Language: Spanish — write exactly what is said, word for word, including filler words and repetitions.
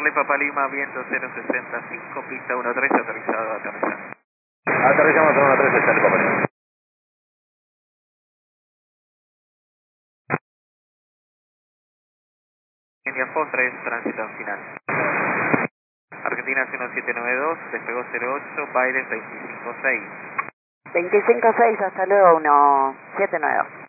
Charlie Papa Lima, viento cero sesenta y cinco, pista uno tres, aterrizado a aterrizar. Aterrizamos en uno tres, Charlie Papa Lima. India Fox tres, tránsito en final. Argentina uno siete nueve dos, despegó cero ocho, Baires veinticinco seis. veinticinco seis, hasta luego, uno siete nueve dos.